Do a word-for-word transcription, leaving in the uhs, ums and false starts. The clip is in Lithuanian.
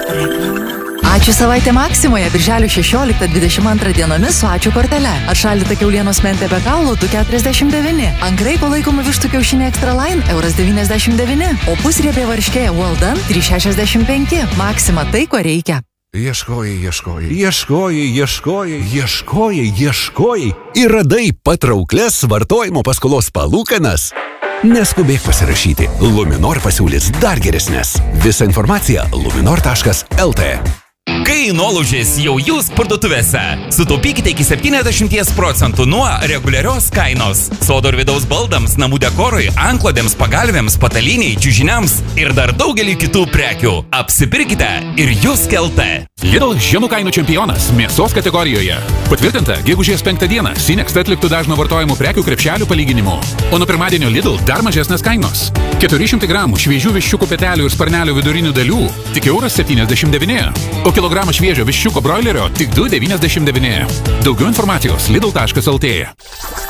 Ačiū savaitė Maksimoje, birželio šešioliktą dvidešimt antrą dienomis su ačiū kortele. Atšaldyta kiaulienos mentė be kaulo du keturiasdešimt devyni. Ant graiko laikomų vištų kiaušiniai Extra Line euras devyniasdešimt devyni. O pusriebė varškė Well Done trys šešiasdešimt penki. Maksima tai, ko reikia. Ieškojai, ieškojai, ieškojai, ieškojai, ieškojai, ieškojai ir radai patrauklias vartojimo paskolos palūkanas. Neskubėk pasirašyti. Luminor pasiūlys dar geresnės. Visa informacija luminor taškas el tė. Kai nuolaužės jau jūs parduotuvėse, sutaupykite iki septyniasdešimt procentų nuo reguliarios kainos. Sodo ir vidaus baldams, namų dekorui, antklodėms, pagalvėms, pataliniai, čiužiniams ir dar daugelį kitų prekių. Apsipirkite ir jūs kelte. Lidl žemų kainų čempionas mėsos kategorijoje. Patvirtinta, gegužės penktą dieną Sinext atliktų dažno vartojimų prekių krepšelių palyginimu. O nuo pirmadienio Lidl dar mažesnės kainos. keturi šimtai gramų šviežių viščiukų petelių ir sparnelių vidurinių dalių tik euras septyniasdešimt devyni. O kilogramą šviežio viščiuko broilerio tik du devyniasdešimt devyni. Daugiau informacijos lidl taškas el tė.